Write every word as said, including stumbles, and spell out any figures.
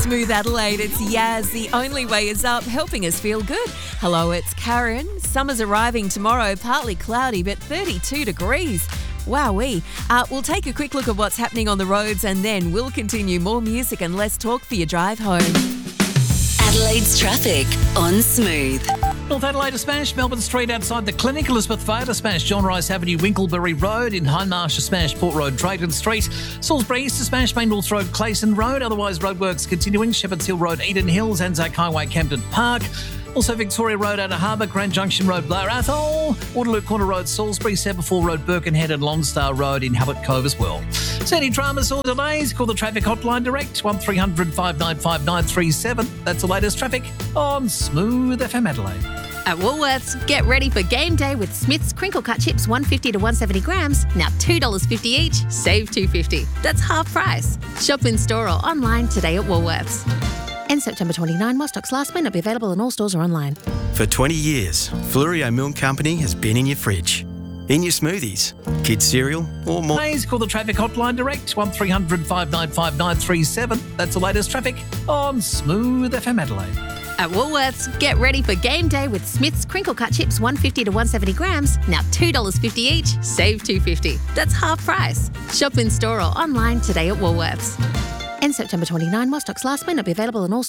Smooth Adelaide, it's Yaz. The only way is up, helping us feel good. Hello, it's Karen. Summer's arriving tomorrow, partly cloudy, but thirty-two degrees. Wowee. Uh, we'll take a quick look at what's happening on the roads and then we'll continue. More music and less talk for your drive home. Adelaide's traffic on Smooth. North Adelaide, a smash. Melbourne Street outside the clinic. Elizabeth Vale, a smash. John Rice Avenue, Winklebury Road. In Hindmarsh, a smash. Port Road, Drayton Street. Salisbury East, a smash. Main North Road, Clayson Road. Otherwise, roadworks continuing. Shepherds Hill Road, Eden Hills. Anzac Highway, Camden Park. Also Victoria Road, Outer Harbour. Grand Junction Road, Blair Athol. Waterloo Corner Road, Salisbury. Sepperfall Road, Birkenhead and Long Star Road in Hubbard Cove as well. So any dramas or delays, call the traffic hotline direct, one three hundred five nine five nine three seven. That's the latest traffic on Smooth F M Adelaide. At Woolworths, get ready for game day with Smith's crinkle cut chips, one fifty to one seventy grams, now two dollars fifty each, save two fifty. That's half price. Shop in store or online today at Woolworths. End September twenty-ninth, while stocks last may not be available in all stores or online. For twenty years, Fluorio Milk Company has been in your fridge, in your smoothies, kids' cereal or more. Please call the traffic hotline direct, one three hundred five nine five nine three seven. That's the latest traffic on Smooth F M Adelaide. At Woolworths, get ready for game day with Smith's crinkle cut chips, one fifty to one seventy grams, now two dollars fifty each, save two fifty. That's half price. Shop in store or online today at Woolworths. End September twenty-ninth, while stocks last may not be available in all stores.